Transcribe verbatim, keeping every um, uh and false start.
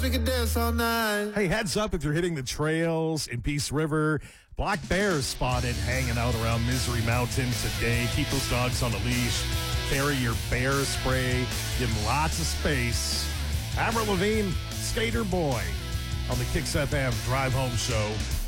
We can dance all night. Hey, heads up if you're hitting the trails in Peace River. Black bears spotted hanging out around Misery Mountain today. Keep those dogs on a leash. Carry your bear spray. Give them lots of space. Avril Lavigne, Skater Boy, on the Kicks F M Drive Home Show.